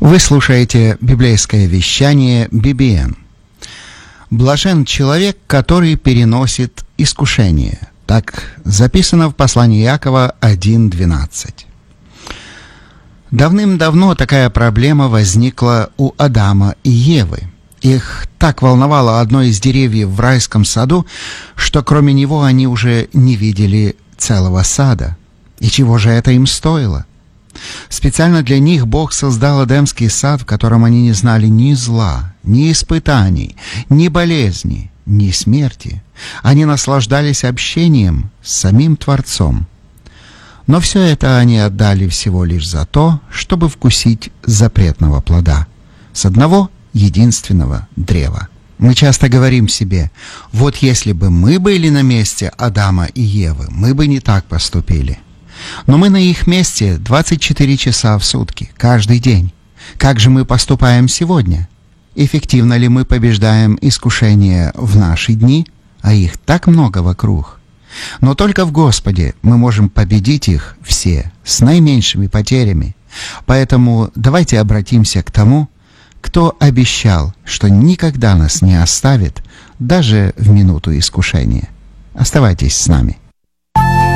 Вы слушаете библейское вещание BBN. Блажен человек, который переносит искушение. Так записано в послании Иакова 1:12. Давным-давно такая проблема возникла у Адама и Евы. Их так волновало одно из деревьев в райском саду, что кроме него они уже не видели целого сада. И чего же это им стоило? Специально для них Бог создал Эдемский сад, в котором они не знали ни зла, ни испытаний, ни болезни, ни смерти. Они наслаждались общением с самим Творцом. Но все это они отдали всего лишь за то, чтобы вкусить запретного плода с одного единственного древа. Мы часто говорим себе: вот если бы мы были на месте Адама и Евы, мы бы не так поступили. Но мы на их месте 24 часа в сутки, каждый день. Как же мы поступаем сегодня? Эффективно ли мы побеждаем искушения в наши дни, а их так много вокруг? Но только в Господе мы можем победить их все с наименьшими потерями. Поэтому давайте обратимся к тому, кто обещал, что никогда нас не оставит, даже в минуту искушения. Оставайтесь с нами.